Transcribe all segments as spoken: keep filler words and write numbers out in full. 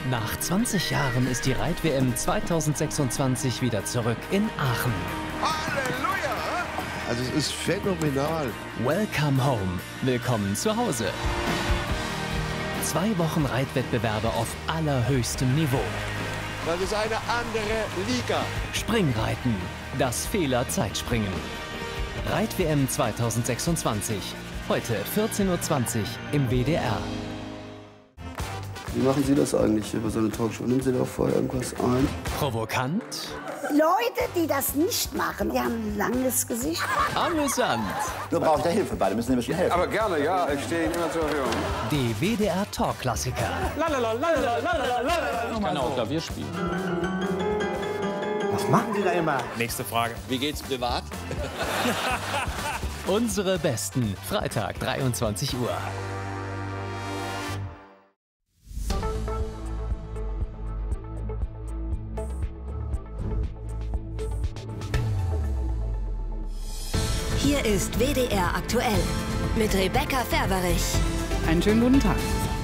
Nach zwanzig Jahren ist die Reit-W M zweitausendsechsundzwanzig wieder zurück in Aachen. Halleluja! Also es ist phänomenal. Welcome home. Willkommen zu Hause. Zwei Wochen Reitwettbewerbe auf allerhöchstem Niveau. Das ist eine andere Liga. Springreiten. Das Fehler-Zeitspringen. Reit-W M zweitausendsechsundzwanzig. Heute vierzehn Uhr zwanzig im W D R. Wie machen Sie das eigentlich über so eine Talkshow? Nehmen Sie da vorher irgendwas ein? Provokant. Leute, die das nicht machen, die haben ein langes Gesicht. Amüsant. Nur braucht er Hilfe, beide müssen ein bisschen helfen. Aber gerne, ja, ich stehe Ihnen immer zur Verfügung. Die W D R-Talk-Klassiker. Ich kann auch Klavier spielen. Was machen Sie da immer? Nächste Frage. Wie geht's privat? Unsere Besten. Freitag, dreiundzwanzig Uhr. Hier ist W D R aktuell mit Rebecca Ferberich. Einen schönen guten Tag.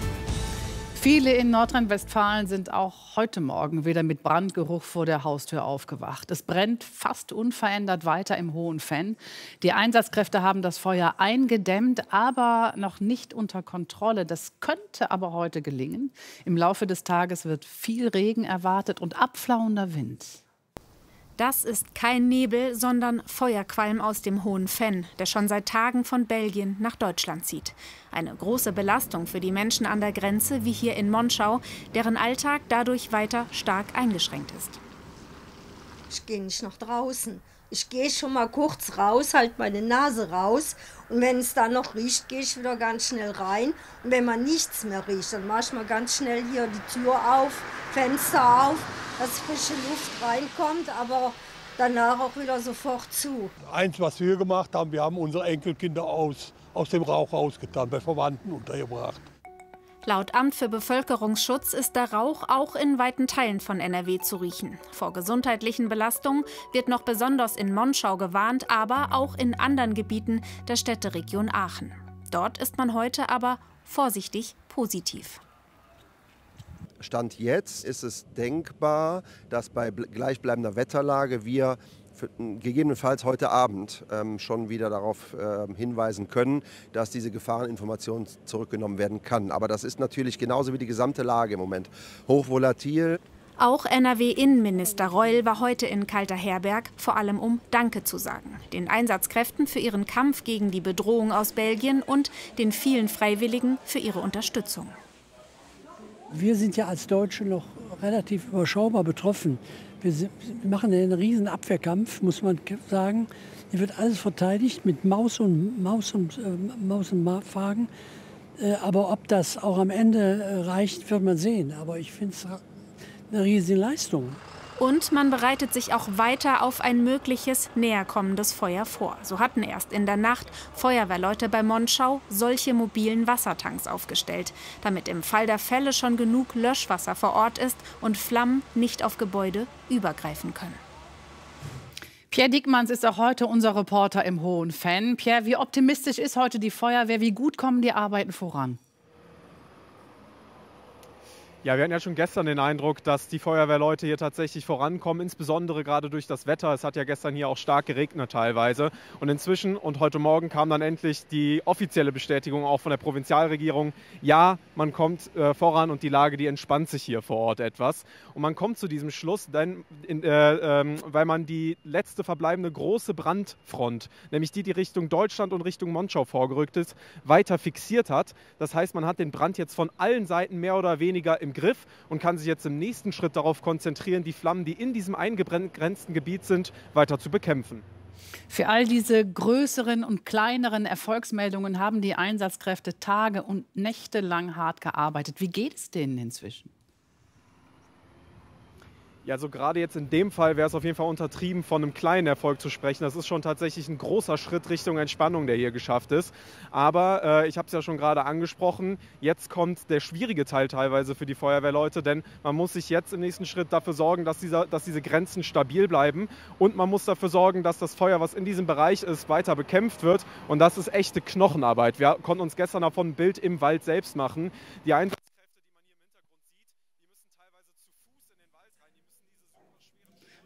Viele in Nordrhein-Westfalen sind auch heute Morgen wieder mit Brandgeruch vor der Haustür aufgewacht. Es brennt fast unverändert weiter im Hohen Venn. Die Einsatzkräfte haben das Feuer eingedämmt, aber noch nicht unter Kontrolle. Das könnte aber heute gelingen. Im Laufe des Tages wird viel Regen erwartet und abflauender Wind. Das ist kein Nebel, sondern Feuerqualm aus dem Hohen Venn, der schon seit Tagen von Belgien nach Deutschland zieht. Eine große Belastung für die Menschen an der Grenze, wie hier in Monschau, deren Alltag dadurch weiter stark eingeschränkt ist. Ich gehe nicht nach draußen. Ich gehe schon mal kurz raus, halte meine Nase raus. Und wenn es dann noch riecht, gehe ich wieder ganz schnell rein. Und wenn man nichts mehr riecht, dann mache ich mal ganz schnell hier die Tür auf, Fenster auf, dass frische Luft reinkommt, aber danach auch wieder sofort zu. Eins, was wir gemacht haben, wir haben unsere Enkelkinder aus, aus dem Rauch rausgetan, bei Verwandten untergebracht. Laut Amt für Bevölkerungsschutz ist der Rauch auch in weiten Teilen von N R W zu riechen. Vor gesundheitlichen Belastungen wird noch besonders in Monschau gewarnt, aber auch in anderen Gebieten der Städteregion Aachen. Dort ist man heute aber vorsichtig positiv. Stand jetzt ist es denkbar, dass bei gleichbleibender Wetterlage wir für, gegebenenfalls heute Abend ähm, schon wieder darauf äh, hinweisen können, dass diese Gefahreninformation zurückgenommen werden kann. Aber das ist natürlich genauso wie die gesamte Lage im Moment hochvolatil. Auch N R W-Innenminister Reul war heute in Kalterherberg, vor allem um Danke zu sagen. Den Einsatzkräften für ihren Kampf gegen die Bedrohung aus Belgien und den vielen Freiwilligen für ihre Unterstützung. Wir sind ja als Deutsche noch relativ überschaubar betroffen. Wir machen einen riesen Abwehrkampf, muss man sagen. Hier wird alles verteidigt mit Maus und Maus und äh, Maus und Magen. Äh, aber ob das auch am Ende äh, reicht, wird man sehen. Aber ich finde es eine riesige Leistung. Und man bereitet sich auch weiter auf ein mögliches näherkommendes Feuer vor. So hatten erst in der Nacht Feuerwehrleute bei Monschau solche mobilen Wassertanks aufgestellt, damit im Fall der Fälle schon genug Löschwasser vor Ort ist und Flammen nicht auf Gebäude übergreifen können. Pierre Diekmanns ist auch heute unser Reporter im Hohen Venn. Pierre, wie optimistisch ist heute die Feuerwehr? Wie gut kommen die Arbeiten voran? Ja, wir hatten ja schon gestern den Eindruck, dass die Feuerwehrleute hier tatsächlich vorankommen, insbesondere gerade durch das Wetter. Es hat ja gestern hier auch stark geregnet teilweise. Und inzwischen und heute Morgen kam dann endlich die offizielle Bestätigung auch von der Provinzialregierung. Ja, man kommt äh, voran und die Lage, die entspannt sich hier vor Ort etwas. Und man kommt zu diesem Schluss, denn, in, äh, äh, weil man die letzte verbleibende große Brandfront, nämlich die, die Richtung Deutschland und Richtung Monschau vorgerückt ist, weiter fixiert hat. Das heißt, man hat den Brand jetzt von allen Seiten mehr oder weniger im Griff und kann sich jetzt im nächsten Schritt darauf konzentrieren, die Flammen, die in diesem eingegrenzten Gebiet sind, weiter zu bekämpfen. Für all diese größeren und kleineren Erfolgsmeldungen haben die Einsatzkräfte Tage und Nächte lang hart gearbeitet. Wie geht es denen inzwischen? Ja, also gerade jetzt in dem Fall wäre es auf jeden Fall untertrieben, von einem kleinen Erfolg zu sprechen. Das ist schon tatsächlich ein großer Schritt Richtung Entspannung, der hier geschafft ist. Aber äh, ich habe es ja schon gerade angesprochen, jetzt kommt der schwierige Teil teilweise für die Feuerwehrleute, denn man muss sich jetzt im nächsten Schritt dafür sorgen, dass, dieser, dass diese Grenzen stabil bleiben und man muss dafür sorgen, dass das Feuer, was in diesem Bereich ist, weiter bekämpft wird. Und das ist echte Knochenarbeit. Wir konnten uns gestern davon ein Bild im Wald selbst machen. Die Einsatz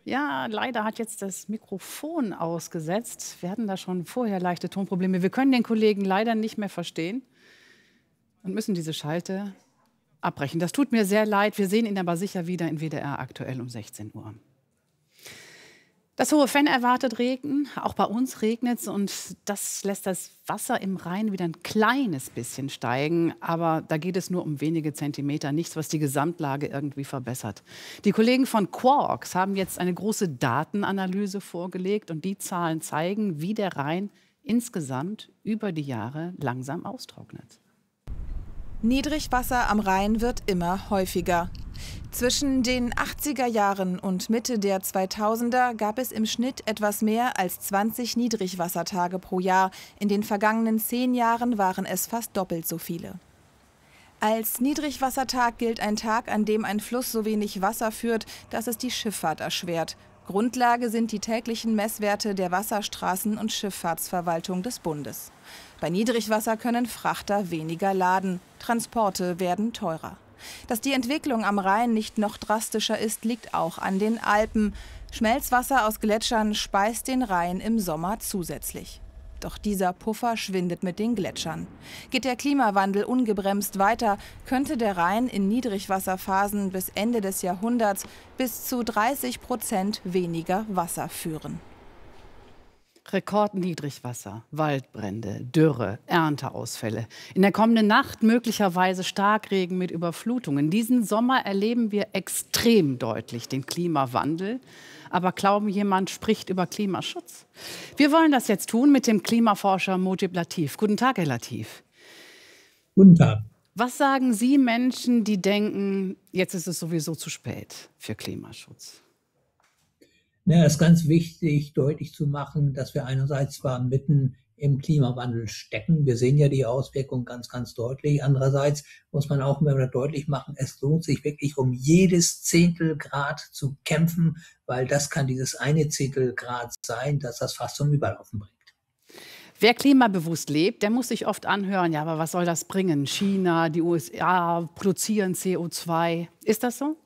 Ja, leider hat jetzt das Mikrofon ausgesetzt. Wir hatten da schon vorher leichte Tonprobleme. Wir können den Kollegen leider nicht mehr verstehen und müssen diese Schalte abbrechen. Das tut mir sehr leid. Wir sehen ihn aber sicher wieder in W D R aktuell um sechzehn Uhr. Das Hohe Venn erwartet Regen. Auch bei uns regnet es und das lässt das Wasser im Rhein wieder ein kleines bisschen steigen. Aber da geht es nur um wenige Zentimeter, nichts, was die Gesamtlage irgendwie verbessert. Die Kollegen von Quarks haben jetzt eine große Datenanalyse vorgelegt und die Zahlen zeigen, wie der Rhein insgesamt über die Jahre langsam austrocknet. Niedrigwasser am Rhein wird immer häufiger. Zwischen den achtziger Jahren und Mitte der zweitausender gab es im Schnitt etwas mehr als zwanzig Niedrigwassertage pro Jahr. In den vergangenen zehn Jahren waren es fast doppelt so viele. Als Niedrigwassertag gilt ein Tag, an dem ein Fluss so wenig Wasser führt, dass es die Schifffahrt erschwert. Grundlage sind die täglichen Messwerte der Wasserstraßen- und Schifffahrtsverwaltung des Bundes. Bei Niedrigwasser können Frachter weniger laden, Transporte werden teurer. Dass die Entwicklung am Rhein nicht noch drastischer ist, liegt auch an den Alpen. Schmelzwasser aus Gletschern speist den Rhein im Sommer zusätzlich. Doch dieser Puffer schwindet mit den Gletschern. Geht der Klimawandel ungebremst weiter, könnte der Rhein in Niedrigwasserphasen bis Ende des Jahrhunderts bis zu dreißig Prozent weniger Wasser führen. Rekordniedrigwasser, Waldbrände, Dürre, Ernteausfälle. In der kommenden Nacht möglicherweise Starkregen mit Überflutungen. Diesen Sommer erleben wir extrem deutlich den Klimawandel. Aber kaum jemand spricht über Klimaschutz. Wir wollen das jetzt tun mit dem Klimaforscher Mojib Latif. Guten Tag, Herr Latif. Guten Tag. Was sagen Sie Menschen, die denken, jetzt ist es sowieso zu spät für Klimaschutz? Ja, es ist ganz wichtig, deutlich zu machen, dass wir einerseits zwar mitten im Klimawandel stecken. Wir sehen ja die Auswirkungen ganz, ganz deutlich. Andererseits muss man auch immer wieder deutlich machen, es lohnt sich wirklich um jedes Zehntel Grad zu kämpfen, weil das kann dieses eine Zehntel Grad sein, das das fast zum Überlaufen bringt. Wer klimabewusst lebt, der muss sich oft anhören, ja, aber was soll das bringen? China, die U S A produzieren C O zwei. Ist das so?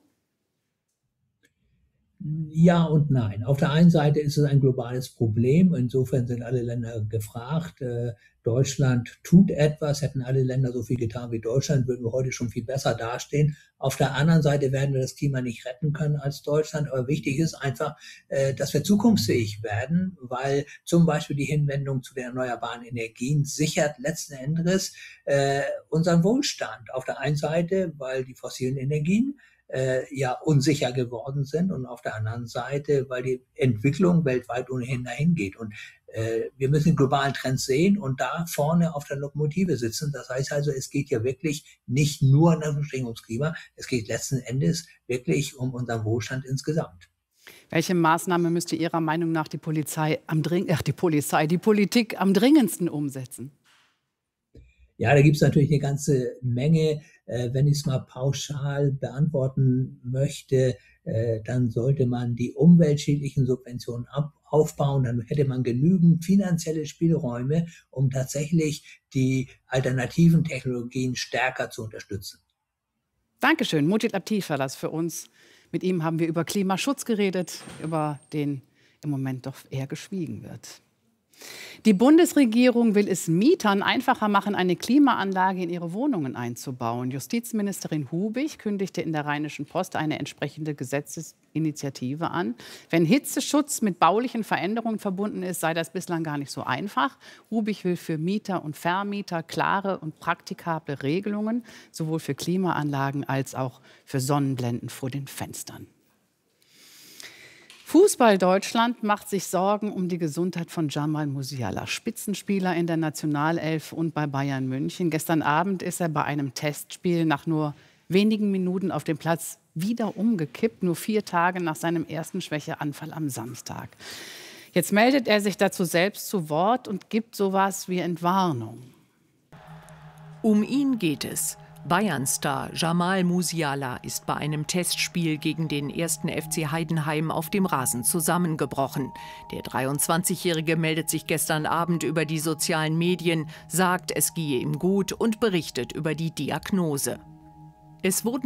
Ja und nein. Auf der einen Seite ist es ein globales Problem. Insofern sind alle Länder gefragt. Äh, Deutschland tut etwas. Hätten alle Länder so viel getan wie Deutschland, würden wir heute schon viel besser dastehen. Auf der anderen Seite werden wir das Klima nicht retten können als Deutschland. Aber wichtig ist einfach, äh, dass wir zukunftsfähig werden, weil zum Beispiel die Hinwendung zu den erneuerbaren Energien sichert letzten Endes äh, unseren Wohlstand. Auf der einen Seite, weil die fossilen Energien Äh, ja unsicher geworden sind und auf der anderen Seite, weil die Entwicklung weltweit ohnehin dahin geht. Und äh, wir müssen den globalen Trend sehen und da vorne auf der Lokomotive sitzen. Das heißt also, es geht ja wirklich nicht nur ums Klima, es geht letzten Endes wirklich um unseren Wohlstand insgesamt. Welche Maßnahme müsste Ihrer Meinung nach die Polizei am dring- ach, die Polizei, die Politik am dringendsten umsetzen? Ja, da gibt es natürlich eine ganze Menge. Äh, wenn ich es mal pauschal beantworten möchte, äh, dann sollte man die umweltschädlichen Subventionen ab aufbauen. Dann hätte man genügend finanzielle Spielräume, um tatsächlich die alternativen Technologien stärker zu unterstützen. Dankeschön. Mojib Latif war das für uns. Mit ihm haben wir über Klimaschutz geredet, über den im Moment doch eher geschwiegen wird. Die Bundesregierung will es Mietern einfacher machen, eine Klimaanlage in ihre Wohnungen einzubauen. Justizministerin Hubig kündigte in der Rheinischen Post eine entsprechende Gesetzesinitiative an. Wenn Hitzeschutz mit baulichen Veränderungen verbunden ist, sei das bislang gar nicht so einfach. Hubig will für Mieter und Vermieter klare und praktikable Regelungen, sowohl für Klimaanlagen als auch für Sonnenblenden vor den Fenstern. Fußball Deutschland macht sich Sorgen um die Gesundheit von Jamal Musiala, Spitzenspieler in der Nationalelf und bei Bayern München. Gestern Abend ist er bei einem Testspiel nach nur wenigen Minuten auf dem Platz wieder umgekippt, nur vier Tage nach seinem ersten Schwächeanfall am Samstag. Jetzt meldet er sich dazu selbst zu Wort und gibt sowas wie Entwarnung. Um ihn geht es. Bayern-Star Jamal Musiala ist bei einem Testspiel gegen den ersten F C Heidenheim auf dem Rasen zusammengebrochen. Der dreiundzwanzigjährige meldet sich gestern Abend über die sozialen Medien, sagt, es gehe ihm gut und berichtet über die Diagnose. Es wurden